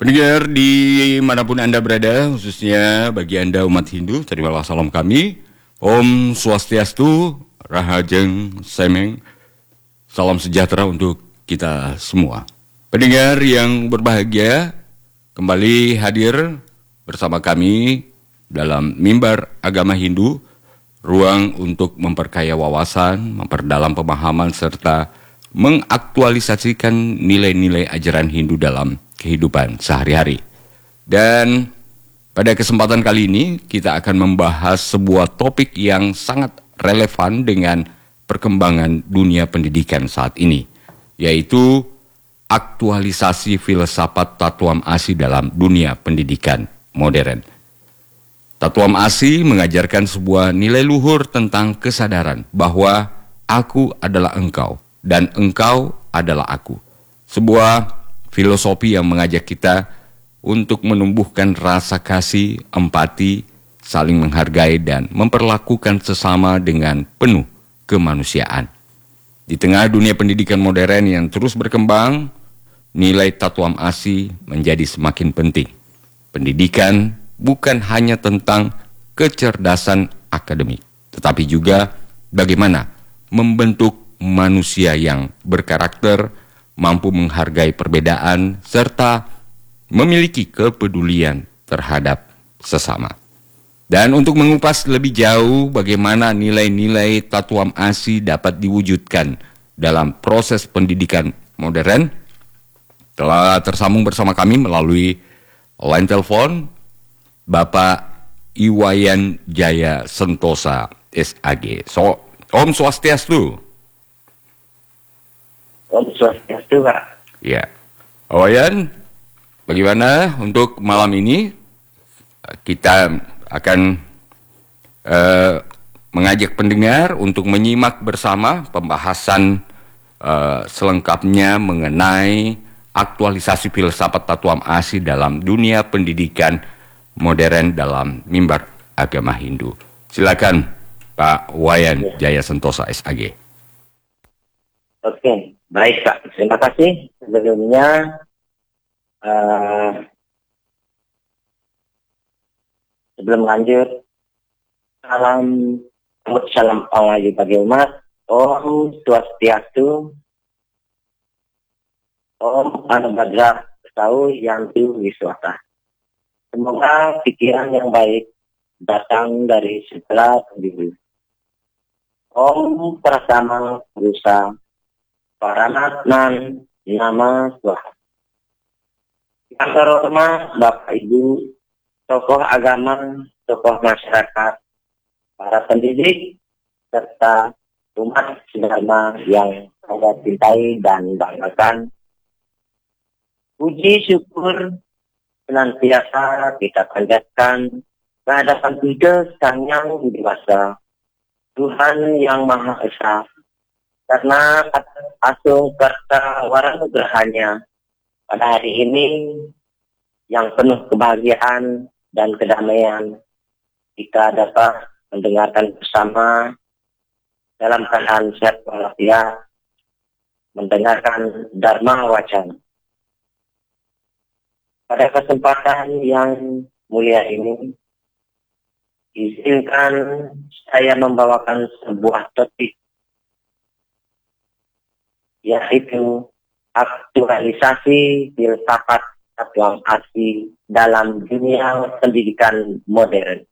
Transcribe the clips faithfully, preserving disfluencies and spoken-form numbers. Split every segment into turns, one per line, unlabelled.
Pendengar di manapun Anda berada, khususnya bagi Anda umat Hindu, terimalah salam kami. Om Swastiastu, Rahajeng Semeng, salam sejahtera untuk kita semua. Pendengar yang berbahagia, kembali hadir bersama kami dalam Mimbar Agama Hindu, ruang untuk memperkaya wawasan, memperdalam pemahaman, serta mengaktualisasikan nilai-nilai ajaran Hindu dalam kehidupan sehari-hari. Dan pada kesempatan kali ini kita akan membahas sebuah topik yang sangat relevan dengan perkembangan dunia pendidikan saat ini, yaitu aktualisasi filsafat Tatuam Asi dalam dunia pendidikan modern. Tatuam Asi mengajarkan sebuah nilai luhur tentang kesadaran bahwa aku adalah engkau dan engkau adalah aku. Sebuah filosofi yang mengajak kita untuk menumbuhkan rasa kasih, empati, saling menghargai, dan memperlakukan sesama dengan penuh kemanusiaan. Di tengah dunia pendidikan modern yang terus berkembang, nilai Tatuam Asi menjadi semakin penting. Pendidikan bukan hanya tentang kecerdasan akademik, tetapi juga bagaimana membentuk manusia yang berkarakter, mampu menghargai perbedaan, serta memiliki kepedulian terhadap sesama. Dan untuk mengupas lebih jauh bagaimana nilai-nilai Tatuam Asi dapat diwujudkan dalam proses pendidikan modern, telah tersambung bersama kami melalui line telepon Bapak Iwayan Jaya Sentosa S A G. So, Om Swastiastu.
Om Swastiastu, Pak.
Ya, Wayan, bagaimana untuk malam ini? Kita akan uh, mengajak pendengar untuk menyimak bersama pembahasan uh, selengkapnya mengenai aktualisasi filsafat Tatuam Asi dalam dunia pendidikan modern dalam Mimbar Agama Hindu. Silakan Pak Wayan Jaya Sentosa S A G.
Oke, baik Pak. Terima kasih. Sebelumnya, uh, sebelum lanjut, salam salam pengaji bagi umat. Om Swastiastu, Om Anubhadrah Tahu yang Wiswata. Semoga pikiran yang baik datang dari segala pendidik. Om Prasama Purusa Paranatnan Nama Tuhan. Yang terhormat Bapak Ibu, tokoh agama, tokoh masyarakat, para pendidik, serta umat sedharma yang saya cintai dan banggakan. Puji syukur senantiasa kita panjatkan kehadapan Tiga Sang Yang Dewasa, Tuhan yang Maha Esa, karena asung karta waranugrahanya pada hari ini yang penuh kebahagiaan dan kedamaian, kita dapat mendengarkan bersama dalam keadaan sehat walafiat, mendengarkan Dharma Wacana. Pada kesempatan yang mulia ini, izinkan saya membawakan sebuah topik, yaitu aktualisasi filsafat Tatuam Asi dalam dunia pendidikan modern.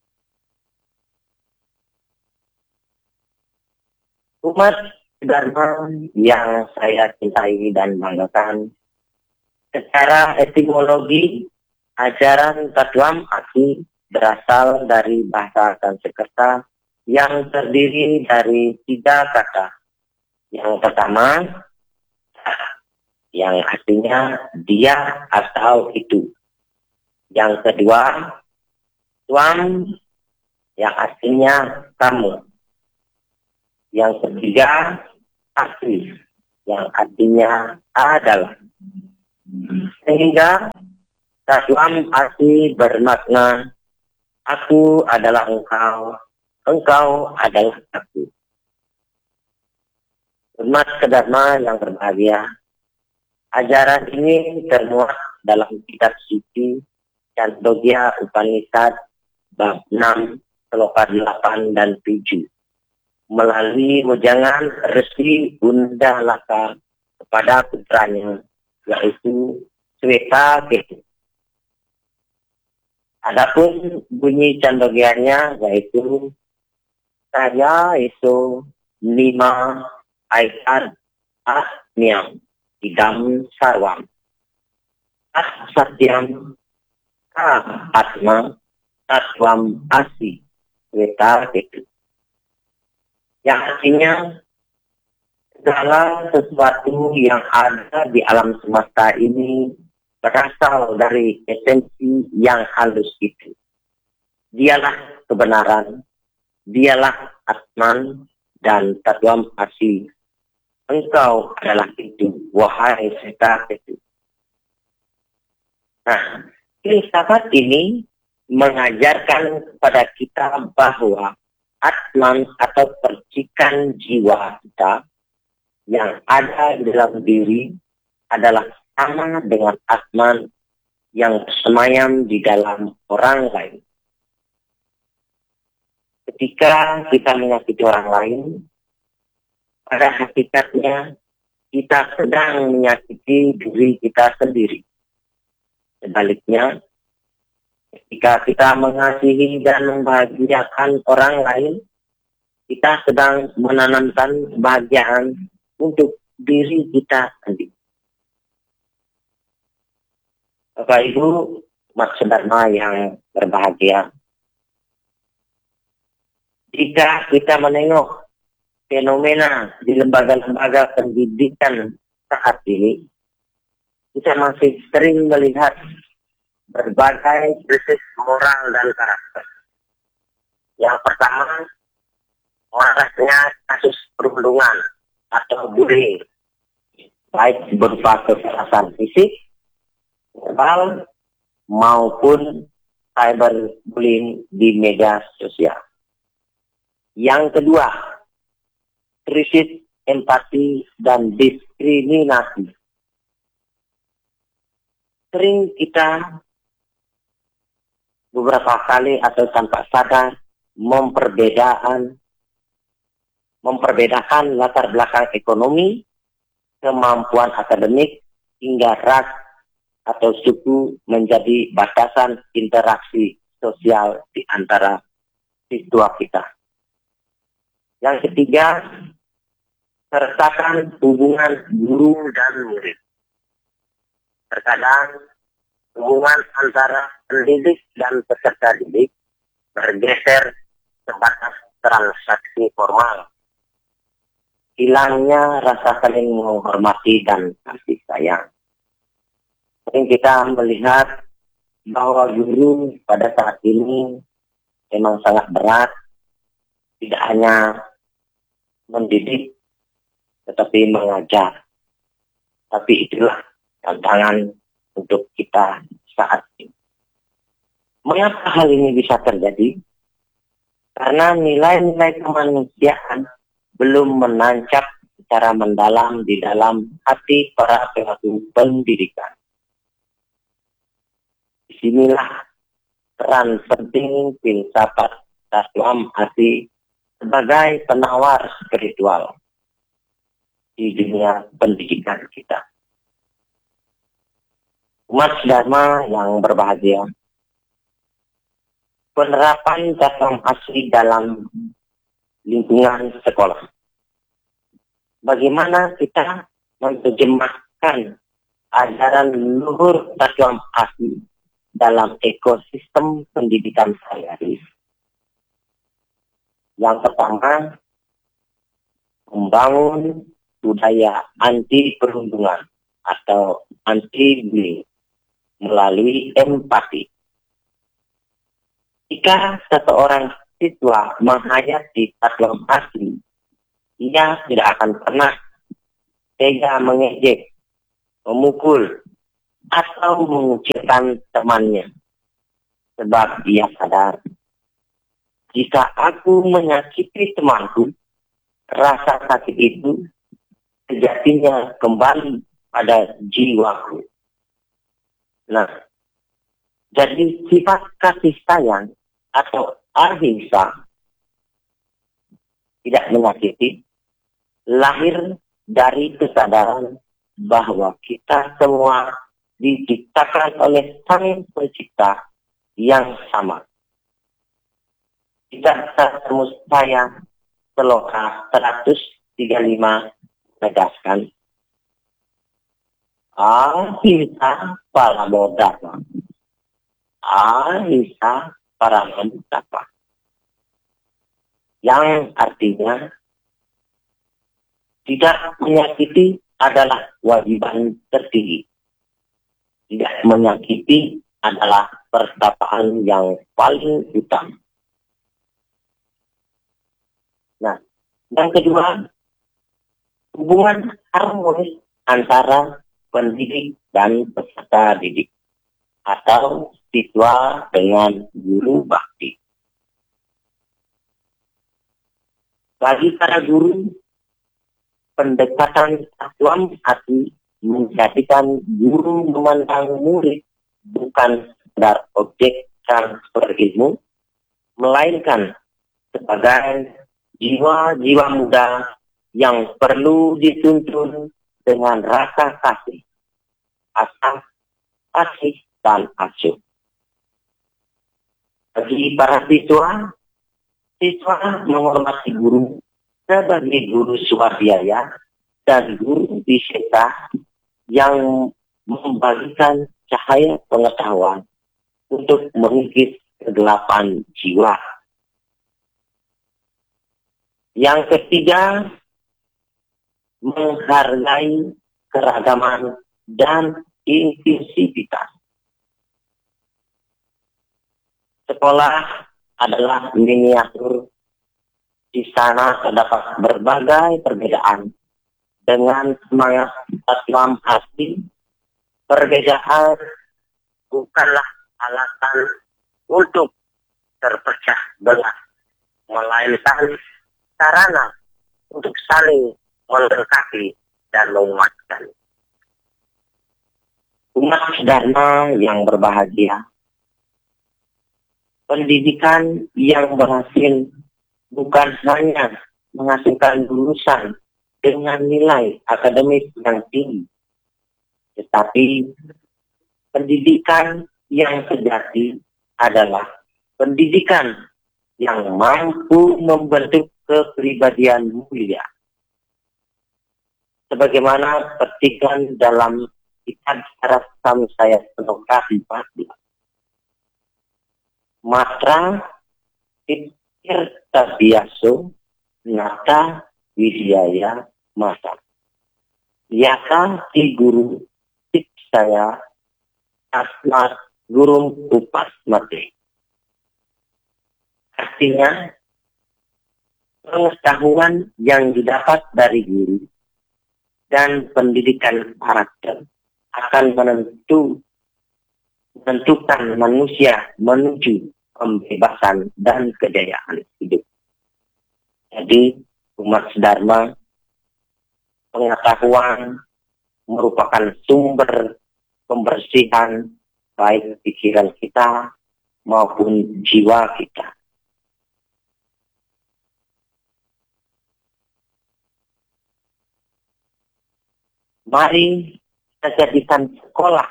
Umat Dharma yang saya cintai dan banggakan, secara etimologi, ajaran Tatuam Asi berasal dari bahasa Sanskerta yang terdiri dari tiga kata. Yang pertama, yang artinya dia atau itu. Yang kedua, tuam, yang artinya kamu. Yang ketiga, asli, yang artinya adalah. Sehingga Tatuam Asi bermakna aku adalah engkau, engkau adalah aku. Umat sedharma yang berbahagia, Ajaran ini termuat dalam kitab suci Chandogya Upanishad bab enam, sloka delapan dan tujuh. Melalui wejangan Resi Bunda Laka kepada putranya, yaitu Sweta Ketu. Adapun bunyi Candogyanya yaitu saya itu lima aikat asmiam idam sarwam as satyam ka atma tatwam asi Sweta Ketu. Yang artinya segala sesuatu yang ada di alam semesta ini berasal dari esensi yang halus itu. Dialah kebenaran, dialah Atman dan Tatwam Asi. Engkau adalah itu, wahai Sweta Ketu. Nah, filsafat ini mengajarkan kepada kita bahwa Atman atau percikan jiwa kita yang ada di dalam diri adalah sama dengan Atman yang bersemayam di dalam orang lain. Ketika kita menyakiti orang lain, pada hakikatnya kita sedang menyakiti diri kita sendiri. Sebaliknya, ketika kita mengasihi dan membahagiakan orang lain, kita sedang menanamkan kebahagiaan untuk diri kita sendiri. Bapak Ibu, maksud Dharma yang berbahagia, jika kita menengok fenomena di lembaga-lembaga pendidikan saat ini, kita masih sering melihat berbagai krisis moral dan karakter. Yang pertama, orangnya kasus perundungan atau bullying, baik berupa kekerasan fisik, verbal, maupun cyberbullying di media sosial. Yang kedua, krisis empati dan diskriminasi. Sering kita beberapa kali atau tanpa sadar memperbedaan, memperbedakan latar belakang ekonomi, kemampuan akademik, hingga ras atau suku menjadi batasan interaksi sosial di antara siswa kita. Yang ketiga, sertakan hubungan guru dan murid. Terkadang hubungan antara pendidik dan peserta didik bergeser sebatas transaksi formal. Hilangnya rasa saling menghormati dan kasih sayang. Mungkin kita melihat bahwa guru pada saat ini memang sangat berat, tidak hanya mendidik, tetapi mengajar. Tapi itulah tantangan untuk kita saat ini. Mengapa hal ini bisa terjadi? Karena nilai-nilai kemanusiaan belum menancap secara mendalam di dalam hati para pelaku pendidikan. Disinilah peran penting filsafat Tatwam Asi sebagai penawar spiritual di dunia pendidikan kita. Umat Dharma yang berbahagia, penerapan Tatwam Asi dalam lingkungan sekolah. Bagaimana kita menerjemahkan ajaran luhur Tatwam Asi dalam ekosistem pendidikan sehari-hari? Yang pertama, membangun budaya anti perundungan atau anti bullying melalui empati. Jika seseorang siswa menghayati Tatwam Asi, ia tidak akan pernah tega mengejek, memukul, atau mengucilkan temannya. Sebab dia sadar, jika aku menyakiti temanku, rasa sakit itu sejatinya kembali pada jiwaku. Nah, jadi sifat kasih sayang atau ahimsa, tidak menyakiti, lahir dari kesadaran bahwa kita semua diciptakan oleh Sang Pencipta yang sama. Tidak semustaya Seloka seratus tiga puluh lima menegaskan ahimsa paramo dharma. Ahimsa paramo dharma. Yang artinya tidak menyakiti adalah kewajiban tertinggi. Tidak menyakiti adalah pertapaan yang paling utama. Nah, yang kedua, hubungan harmonis antara pendidik dan peserta didik atau siswa dengan guru bakti. Bagi para guru, pendekatan satuan hati menjadikan guru memandang murid bukan sekedar objek transfer ilmu, melainkan sebagai jiwa-jiwa muda yang perlu dituntun dengan rasa kasih, asah, kasih, dan asuh. Bagi para siswa, siswa menghormati guru sebagai guru swadhyaya dan guru wisata yang membagikan cahaya pengetahuan untuk mengikis kegelapan jiwa. Yang ketiga, menghargai keragaman dan inklusivitas. Sekolah adalah miniatur. Di sana terdapat berbagai perbedaan. Dengan semangat satuan hati, perbedaan bukanlah alasan untuk terpecah belah, melainkan sarana untuk saling melengkapi dan menguatkan. Umat Dharma yang berbahagia, pendidikan yang berhasil bukan hanya menghasilkan lulusan dengan nilai akademis yang tinggi, tetapi pendidikan yang sejati adalah pendidikan yang mampu membentuk kepribadian mulia. Sebagaimana petikan dalam kitab Rasam Saya Seloka empat belas. Matra Tirta Biaso Nata Widyaya Masa. Yaka Ti Guru Tik Saya Asmat Gurum Upas Mati. Artinya, pengetahuan yang didapat dari guru dan pendidikan karakter akan menentu, menentukan manusia menuju pembebasan dan kejayaan hidup. Jadi, umat Dharma, pengetahuan merupakan sumber pembersihan baik pikiran kita maupun jiwa kita. Mari kita jadikan sekolah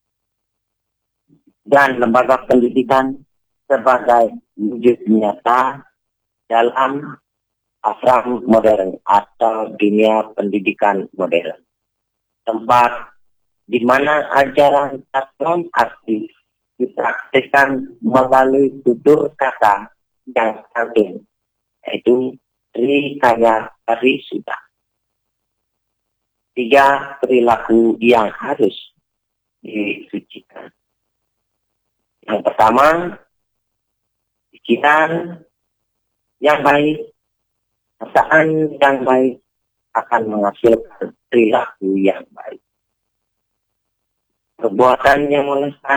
dan lembaga pendidikan sebagai wujud nyata dalam asram modern atau dunia pendidikan modern. Tempat di mana ajaran satuan arti dipraktikkan melalui tutur kata yang santun, yaitu Trikaya Parisuddha. Tiga perilaku yang harus disucikan. Yang pertama, pikiran yang baik, perasaan yang baik akan menghasilkan perilaku yang baik. Perbuatan yang molestasi